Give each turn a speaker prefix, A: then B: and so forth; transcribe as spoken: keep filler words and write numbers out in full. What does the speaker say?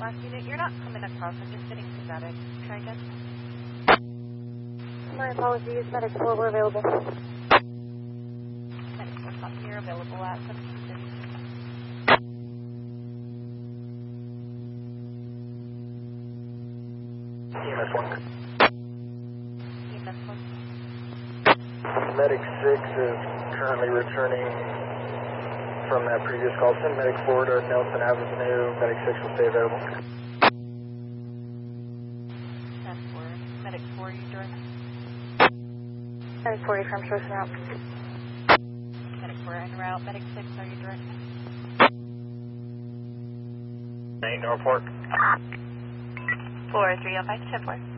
A: Last unit, you're not coming across. I'm just getting static. Try again.
B: My apologies. Medic four, we're available.
A: Medic four, copy. You're available at seventeen thirty.
C: E M S one.
A: E M S one.
C: Medic six is currently returning from that previous call. Send Medic four to Nelson Avenue. Medic six will stay available.
A: That's four. Medic four, you direct.
B: Medic forty from Choice route.
A: Medic four en route. Medic six, are you direct?
C: Main Norfolk.
A: four three oh five to ten four.